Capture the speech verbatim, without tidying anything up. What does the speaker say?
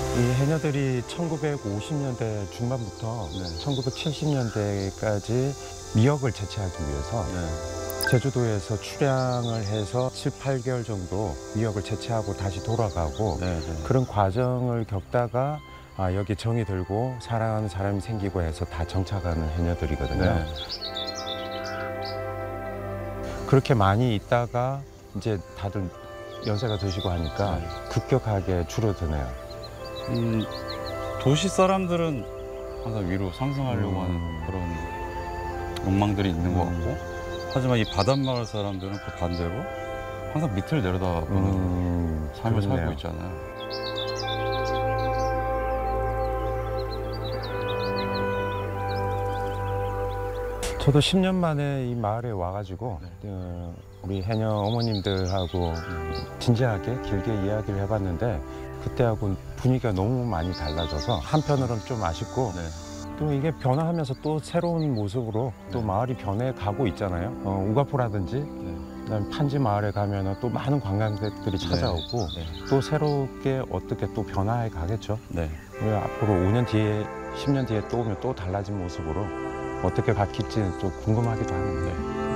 이 해녀들이 천구백오십 년대 중반부터 네. 천구백칠십 년대까지 미역을 채취하기 위해서 네. 제주도에서 출항을 해서 칠, 팔 개월 정도 미역을 채취하고 다시 돌아가고 네, 네. 그런 과정을 겪다가 아, 여기 정이 들고 사랑하는 사람이 생기고 해서 다 정착하는 해녀들이거든요. 네. 그렇게 많이 있다가 이제 다들 연세가 드시고 하니까 네. 급격하게 줄어드네요. 음, 도시 사람들은 항상 위로 상승하려고 음. 하는 그런 욕망들이 있는 것 음. 같고, 하지만 이 바닷마을 사람들은 그 반대로 항상 밑을 내려다보는 음, 삶을 그렇네요. 살고 있잖아요. 저도 십 년 만에 이 마을에 와가지고 네. 어, 우리 해녀 어머님들하고 진지하게 길게 이야기를 해봤는데 그때하고 분위기가 너무 많이 달라져서 한편으로는 좀 아쉽고 네. 또 이게 변화하면서 또 새로운 모습으로 또 네. 마을이 변해가고 있잖아요. 어, 우가포라든지 네. 그다음에 판지 마을에 가면은 또 많은 관광객들이 찾아오고 네. 또 새롭게 어떻게 또 변화해 가겠죠. 네. 우리 앞으로 오 년 뒤에 십 년 뒤에 또 오면 또 달라진 모습으로 어떻게 바뀔지는 또 궁금하기도 하는데